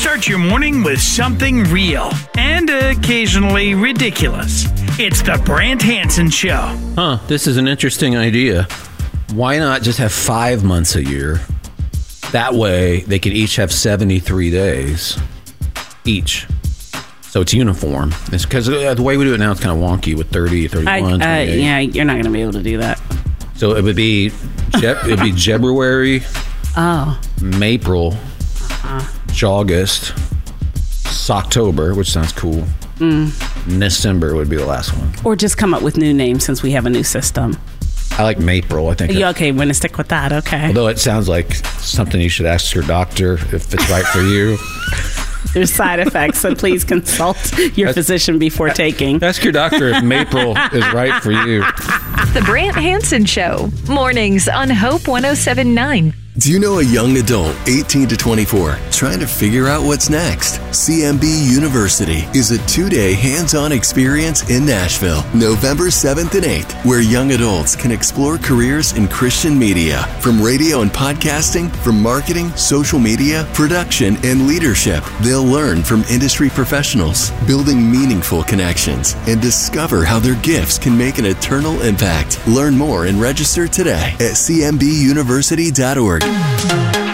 Start your morning with something real and occasionally ridiculous. It's the Brant Hansen Show. This is an interesting idea. Why not just have 5 months a year? That way, they could each have 73 days each. So it's uniform. It's because the way we do it now, it's kind of wonky with 30, 31, 28. Yeah, you're not going to be able to do that. So it would be February, April, August, October, which sounds cool. December would be the last one. Or just come up with new names since we have a new system. I like April, I think. Okay, we're going to stick with that, okay. Although it sounds like something you should ask your doctor if it's right for you. There's side effects, so please consult your physician before taking. Ask your doctor if April is right for you. The Brant Hansen Show, mornings on Hope 107.9. Do you know a young adult, 18 to 24, trying to figure out what's next? CMB University is a 2-day hands-on experience in Nashville, November 7th and 8th, where young adults can explore careers in Christian media, from radio and podcasting, from marketing, social media, production, and leadership. They'll learn from industry professionals, building meaningful connections, and discover how their gifts can make an eternal impact. Learn more and register today at cmbuniversity.org.